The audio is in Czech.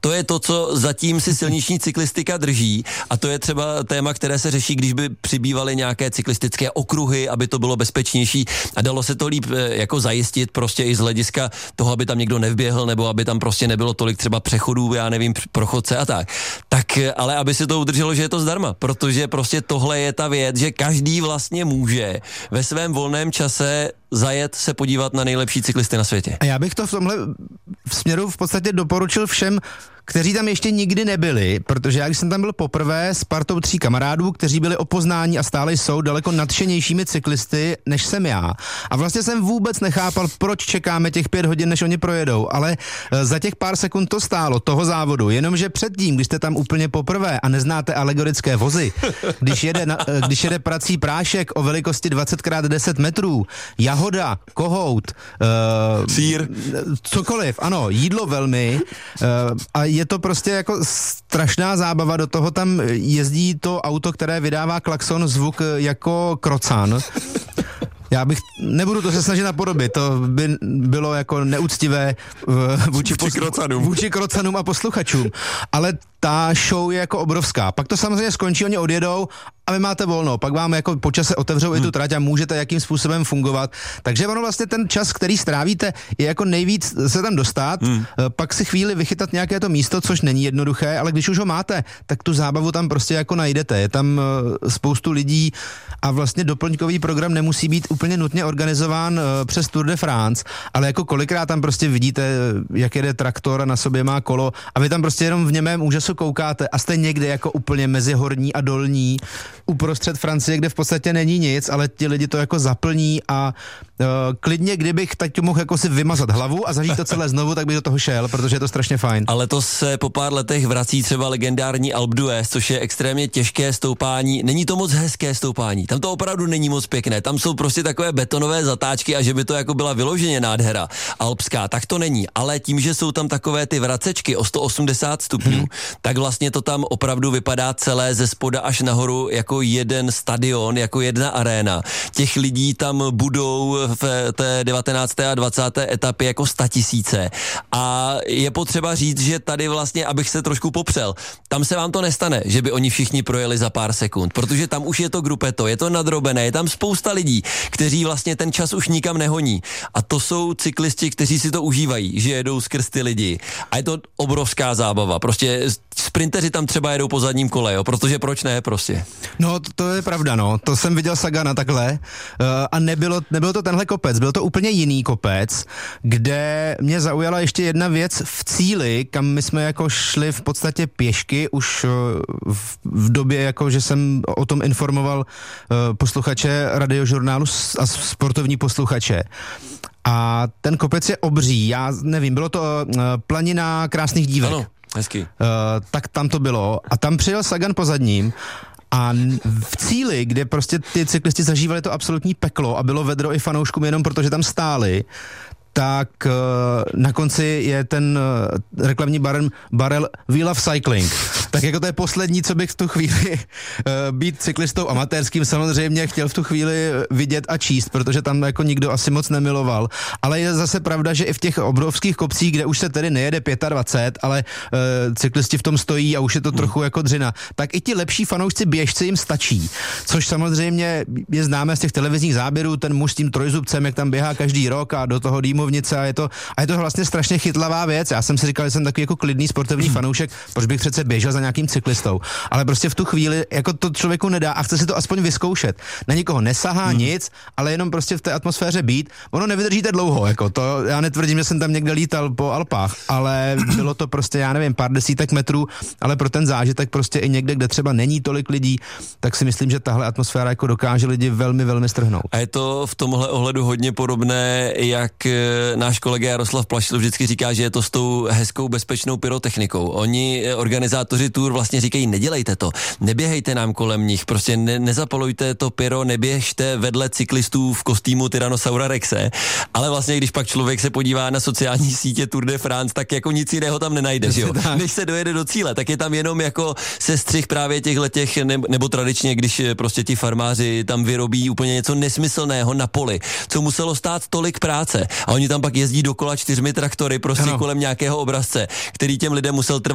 to je to, co zatím si silniční cyklistika drží, a to je třeba téma, které se řeší, když by přibývaly nějaké cyklistické okruhy, aby to bylo bezpečnější a dalo se to líp jako zajistit prostě i z hlediska toho, aby tam někdo nevběhl, nebo aby tam prostě nebylo tolik třeba přechodů, já nevím, pro chodce a tak. Tak, ale aby se to udrželo, že je to zdarma, protože prostě tohle je ta věc, že každý vlastně může ve svém volném čase zajet se podívat na nejlepší cyklisty na světě. A já bych to v tomhle směru v podstatě doporučil všem, kteří tam ještě nikdy nebyli, protože já když jsem tam byl poprvé s partou 3 kamarádů, kteří byli opoznáni a stále jsou daleko nadšenějšími cyklisty, než jsem já. A vlastně jsem vůbec nechápal, proč čekáme těch 5 hodin, než oni projedou, ale za těch pár sekund to stálo, toho závodu, jenomže předtím, když jste tam úplně poprvé a neznáte alegorické vozy, když jede prací prášek o velikosti 20x10 metrů, jahoda, kohout, sýr, cokoliv, ano, jídlo velmi, a je to prostě jako strašná zábava, do toho tam jezdí to auto, které vydává klakson zvuk jako krocan. Nebudu to se snažit napodobit, to by bylo jako neúctivé vůči krocanům a posluchačům, ale ta show je jako obrovská. Pak to samozřejmě skončí, oni odjedou a vy máte volno, pak vám jako po čase otevřou i tu trať a můžete jakým způsobem fungovat. Takže ono vlastně ten čas, který strávíte, je jako nejvíc se tam dostat, pak si chvíli vychytat nějaké to místo, což není jednoduché, ale když už ho máte, tak tu zábavu tam prostě jako najdete. Je tam spoustu lidí a vlastně doplňkový program nemusí být úplně nutně organizován přes Tour de France, ale jako kolikrát tam prostě vidíte, jak jede traktor a na sobě má kolo a vy tam prostě jenom v němém úžasu koukáte a jste někde jako úplně mezi horní a dolní, uprostřed Francie, kde v podstatě není nic, ale ti lidi to jako zaplní a klidně, kdybych teď mohl jako si vymazat hlavu a zažít to celé znovu, tak bych do toho šel, protože je to strašně fajn. Ale to se po pár letech vrací třeba legendární Alpe d'Huez, což je extrémně těžké stoupání. Není to moc hezké stoupání. Tam to opravdu není moc pěkné. Tam jsou prostě takové betonové zatáčky a že by to jako byla vyloženě nádhera alpská, tak to není. Ale tím, že jsou tam takové ty vracečky o 180 stupňů, tak vlastně to tam opravdu vypadá celé ze spoda až nahoru jako jeden stadion, jako jedna aréna. Těch lidí tam budou v té 19. a 20. etapě jako 100 000. A je potřeba říct, že tady vlastně, abych se trošku popřel, tam se vám to nestane, že by oni všichni projeli za pár sekund, protože tam už je to grupeto, je to nadrobené, je tam spousta lidí, kteří vlastně ten čas už nikam nehoní. A to jsou cyklisti, kteří si to užívají, že jedou skrz ty lidi. A je to obrovská zábava. Prostě sprinteři tam třeba jedou po zadním kole, jo, protože proč ne prostě. No, to je pravda, no. To jsem viděl Sagana takhle a nebylo to tenhle kopec, byl to úplně jiný kopec, kde mě zaujala ještě jedna věc v cíli, kam my jsme jako šli v podstatě pěšky už v době, jako že jsem o tom informoval posluchače radiožurnálu a sportovní posluchače. A ten kopec je obří, já nevím, bylo to planina krásných dívek. Ano, hezky. Tak tam to bylo a tam přijel Sagan po zadním a v cíli, kde prostě ty cyklisti zažívali to absolutní peklo a bylo vedro i fanouškům jenom protože tam stáli, tak na konci je ten reklamní barel We Love Cycling. Tak jako to je poslední, co bych v tu chvíli být cyklistou amatérským samozřejmě chtěl v tu chvíli vidět a číst, protože tam jako nikdo asi moc nemiloval. Ale je zase pravda, že i v těch obrovských kopcích, kde už se tedy nejede 25, ale cyklisti v tom stojí a už je to trochu jako dřina, tak i ti lepší fanoušci běžci jim stačí. Což samozřejmě je známé z těch televizních záběrů, ten muž s tím trojzubcem, jak tam běhá každý rok a do toho dýmovnice a je to vlastně strašně chytlavá věc. Já jsem si říkal, že jsem takový jako klidný sportovní fanoušek, proč bych přece běžel za nějakým cyklistou. Ale prostě v tu chvíli jako to člověku nedá a chce si to aspoň vyzkoušet. Na nikoho nesahá nic, ale jenom prostě v té atmosféře být. Ono nevydržíte dlouho, jako to, já netvrdím, že jsem tam někde lítal po Alpách, ale bylo to prostě, já nevím, pár desítek metrů, ale pro ten zážitek prostě i někde, kde třeba není tolik lidí, tak si myslím, že tahle atmosféra jako dokáže lidi velmi, velmi strhnout. A je to v tomhle ohledu hodně podobné, jak náš kolega Jaroslav Plašil vždycky říká, že je to s tou hezkou bezpečnou pyrotechnikou. Oni, organizátoři Tour, vlastně říkají, nedělejte to, neběhejte nám kolem nich, prostě nezapalujte to pyro, neběžte vedle cyklistů v kostýmu Tyrannosaura Rexe, ale vlastně, když pak člověk se podívá na sociální sítě Tour de France, tak jako nic jiného tam nenajde, že jo? Než se dojede do cíle, tak je tam jenom jako sestřih právě těchhletěch, nebo tradičně, když prostě ti farmáři tam vyrobí úplně něco nesmyslného na poli, co muselo stát tolik práce a oni tam pak jezdí dokola 4 traktory prostě kolem nějakého obrazce, který těm lidem musel trvat